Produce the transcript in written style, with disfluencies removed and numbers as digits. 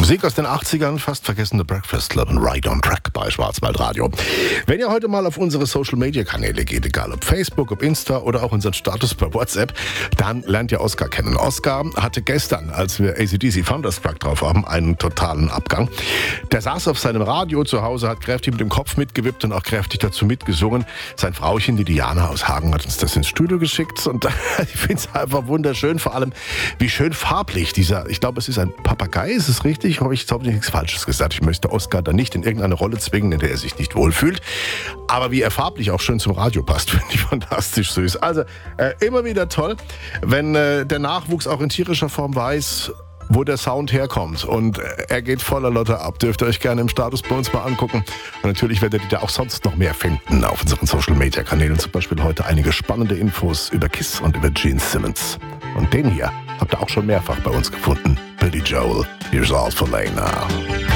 Musik aus den 80ern, fast vergessene Breakfast Club und Right on Track bei Schwarzwaldradio. Wenn ihr heute mal auf unsere Social-Media-Kanäle geht, egal ob Facebook, ob Insta oder auch unseren Status bei WhatsApp, dann lernt ihr Oskar kennen. Oskar hatte gestern, als wir AC/DC Thunderstruck drauf haben, einen totalen Abgang. Der saß auf seinem Radio zu Hause, hat kräftig mit dem Kopf mitgewippt und auch kräftig dazu mitgesungen. Sein Frauchen, die Diana aus Hagen, hat uns das ins Studio geschickt und ich finde es einfach wunderschön, vor allem wie schön farblich dieser, ich glaube es ist ein Papagei, ist es richtig? Ich habe nichts Falsches gesagt. Ich möchte Oskar da nicht in irgendeine Rolle zwingen, in der er sich nicht wohlfühlt. Aber wie er farblich auch schön zum Radio passt, finde ich fantastisch süß. Also immer wieder toll, wenn der Nachwuchs auch in tierischer Form weiß, wo der Sound herkommt. Und er geht voller Lotte ab. Dürft ihr euch gerne im Status bei uns mal angucken. Und natürlich werdet ihr da auch sonst noch mehr finden auf unseren Social-Media-Kanälen. Zum Beispiel heute einige spannende Infos über Kiss und über Gene Simmons. Und den hier habt ihr auch schon mehrfach bei uns gefunden. Billy Joel, Here's All for Lena.